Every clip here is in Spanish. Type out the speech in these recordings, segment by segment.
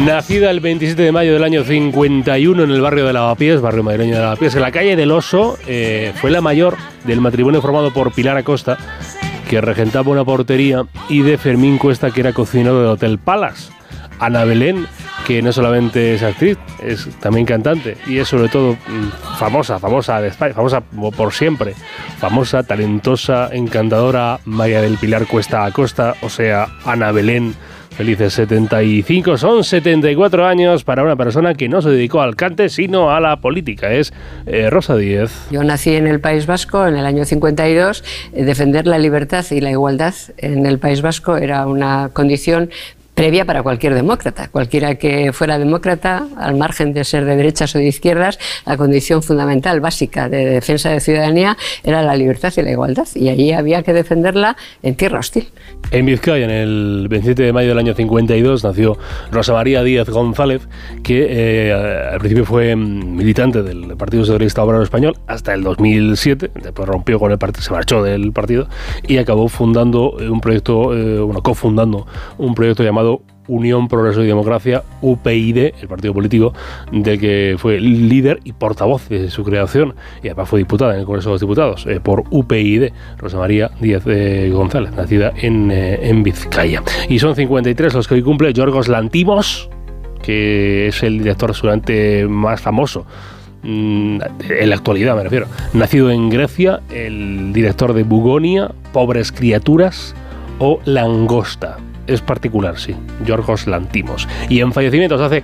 Nacida el 27 de mayo del año 51 en el barrio de Lavapiés, barrio madrileño de Lavapiés, en la calle del Oso, fue la mayor del matrimonio formado por Pilar Acosta, que regentaba una portería, y de Fermín Cuesta, que era cocinero del Hotel Palace. Ana Belén, que no solamente es actriz, es también cantante y es sobre todo famosa de España, famosa por siempre, famosa, talentosa, encantadora, María del Pilar Cuesta Acosta, o sea, Ana Belén. Felices 75, son 74 años para una persona que no se dedicó al cante, sino a la política. Es Rosa Díez. Yo nací en el País Vasco en el año 52. Defender la libertad y la igualdad en el País Vasco era una condición previa para cualquier demócrata. Cualquiera que fuera demócrata, al margen de ser de derechas o de izquierdas, la condición fundamental, básica de defensa de ciudadanía era la libertad y la igualdad, y allí había que defenderla en tierra hostil. En Vizcaya, en el 27 de mayo del año 52, nació Rosa María Díez González, que al principio fue militante del Partido Socialista Obrero Español hasta el 2007, después rompió con el partido, se marchó del partido y acabó fundando cofundando un proyecto llamado Unión, Progreso y Democracia, UPyD, el partido político del que fue líder y portavoz de su creación, y además fue diputada en el Congreso de los Diputados por UPyD, Rosa María Díez González, nacida en Vizcaya. Y son 53 los que hoy cumple Yorgos Lanthimos, que es el director seguramente más famoso en la actualidad, me refiero. Nacido en Grecia, el director de Bugonia, Pobres Criaturas o Langosta. Es particular, sí, Yorgos Lanthimos. Y en fallecimientos, hace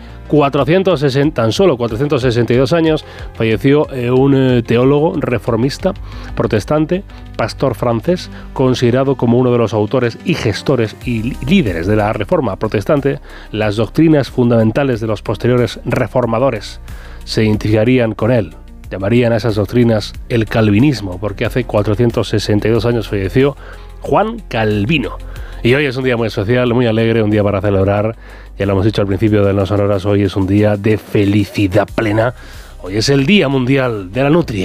tan solo 462 años, falleció un teólogo reformista, protestante, pastor francés, considerado como uno de los autores y gestores y líderes de la Reforma protestante. Las doctrinas fundamentales de los posteriores reformadores se identificarían con él. Llamarían a esas doctrinas el calvinismo, porque hace 462 años falleció Juan Calvino. Y hoy es un día muy especial, muy alegre, un día para celebrar. Ya lo hemos dicho al principio de No Sonoras, hoy es un día de felicidad plena. Hoy es el Día Mundial de la Nutria.